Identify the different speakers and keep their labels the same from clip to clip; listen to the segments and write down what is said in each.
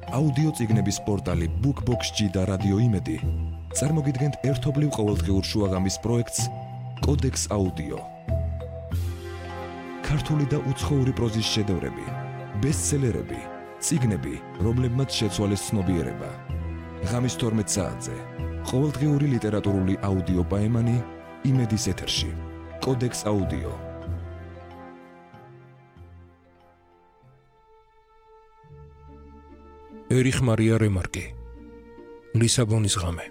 Speaker 1: აუდიო წიგნების პორტალი BookBox-ში და რადიო იმედი წარმოგიდგენთ ერთობლივ ყოველდღიურ შუაღამის პროექტს კოდექს აუდიო. ქართული და უცხოური პროზის შედევრები, ბესტსელერები, წიგნები, რომლებმაც შეცვალეს ცნობიერება. ღამის 12 საათზე ყოველდღიური ლიტერატურული აუდიო პაემანი იმედის ეთერში. კოდექს აუდიო.
Speaker 2: ერიხ მარია რემარკი ლისაბონის ღამე.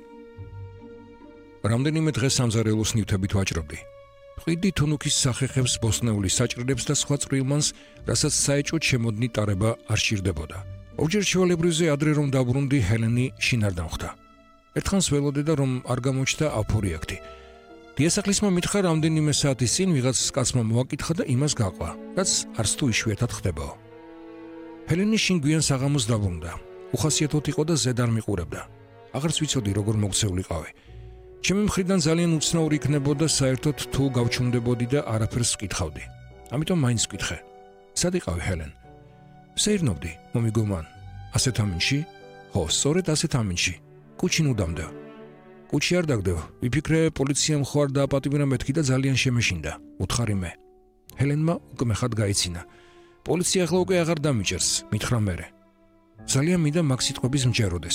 Speaker 2: რამდენიმე დღეს სამზარეულოს ნივთებით ვაჭრობდი. ყიდი თუნუქის სახეხებს, ბოსნეული საჭრელებს და სხვა წვრილმანს, რასაც საეჭვოდ შემოდნი ტარება არ სჭირდებოდა. ორჯერ ჩვეულებრივზე ადრე რომ დაბრუნდი, ჰელენი შინ არ დამხვდა. ერთხანს ველოდე და რომ არ გამოჩნდა აფორიაქტი. დიასახლისმა მითხრა რამდენიმე საათის წინ ვიღაც კაცმა მოაკითხა და იმას გაყვა, რაც არც თუ იშვიათად ხდებაო. ჰელენი შინ გვიან საღამოს დაბრუნდა. უხასიათოდ იყო და ზედ არ მიყურებდა. აღარც ვიცოდი როგორ მოგცეულიყავი. ჩემი მხრიდან ძალიან უცნაური იქნებოდა საერთოდ თუ გავჩუმდებოდი და არაფერს ვკითხავდი. ამიტომ მაინც ვკითხე. სად იყავი ჰელენ? სეირნობდი, მომიგო მან. ასეთ ამინში? ხო, სწორედ ასეთ ამინში. კუჩინ უდამდევ. კუჩი არ დაგდევ. ვიფიქრე პოლიციამ ხო არ დააპატიმრა მეთქი და ძალიან შემეშინდა. უთხარი მე. ჰელენმა უკვე ხად გაიცინა. პოლიცია ახლა უკვე აღარ დამიჭერს, მითხრა მერე. ძალიან მინდა მაგ სიტყვების მჯეროდეს.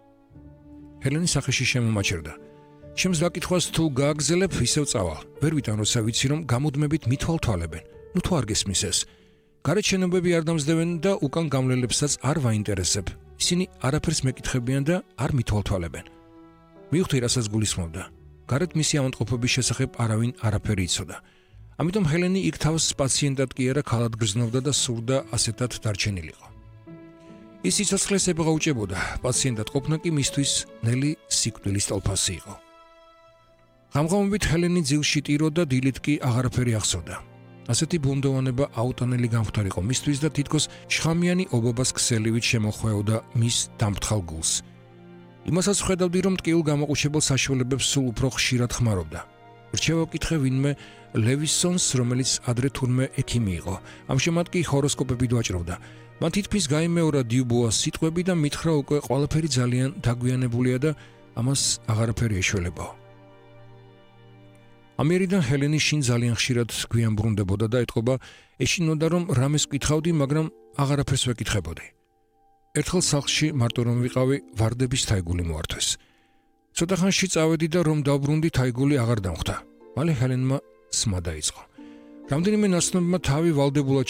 Speaker 2: ჰელენი სახეში შემომაჩერდა. ჩემს დაკითხვას თუ გააგზელებ, ისევ წავალ. ვერ ვიტან როცა ვიცი რომ გამუდმებით მithვალთვალებენ. ნუ თუ არ გესმის ეს. გარეთ შენობები არ დამზდევენ და უკან გამლელებსაც არ ვაინტერესებ. ისინი არაფერს მეკითხებიან და არ მithვალთვალებენ. მივხვდი რასაც გულისხმობდა. გარეთ მისი ავადმყოფობის შესახებ არავინ არაფერი იცოდა. ამიტომ ჰელენი იქ თავს პაციენტად კი არა ქალად გრძნობდა და სურდა ასეთად დარჩენილიყო. ის სიცოცხლეს ებღაუჭებოდა, პაციენტად ყოფნა კი მისთვის ნელი სიკვდილის ტოლფასი იყო. ღამღამობით ჰელენი ძილში ტირო და დილით კი აღარაფერი ახსოვდა. ასეთი ბუნდოვანება აუტანელი გამხდარიყო მისთვის და თითქოს შხამიანი ობობას ქსელივით შემოხვეოდა მის დამფრთხალ გულს. იმასაც ვხედავდი, რომ ტკივილ გამოყუჩებელ საშუალებებს სულ უფრო ხშირად ხმარობდა. რჩევა ვკითხე ვინმე ლევისონს, რომელიც ადრე თურმე ექიმი იყო. ამჟამად კი ჰოროსკოპებით ვაჭრობდა. მან თითქმის გაიმეორა დიუბუას სიტყვები და მითხრა უკვე ყველაფერი ძალიან დაგვიანებულია და ამას აღარაფერი ეშველებაო. ამერიდან ჰელენი შინ ძალიან ხშირად გვიან ბრუნდებოდა და ეთყობა ეშინოდა რომ რამეს ვკითხავდი, მაგრამ აღარაფერს ვეკითხებოდი. ერთხელ სახლში მარტო რომ ვიყავი, ვარდების თაიგული მოართვეს. ცოტა ხანში წავედი და რომ დავბრუნდი, თაიგული აღარ დამხვდა. მალე ჰელენმა სმა დაიწყო. რამდენიმე ნაცნობმა თავი ვალდებულად